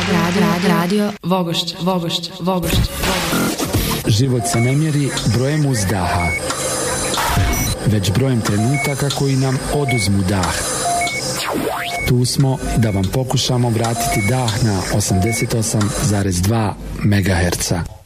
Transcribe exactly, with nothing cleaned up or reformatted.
radio, radio, Vogošće, Vogošće, Vogošće. Život se ne mjeri brojem uzdaha, već brojem trenutaka koji nam oduzmu dah. Tu smo da vam pokušamo vratiti dah na osamdeset osam zarez dva megaherca.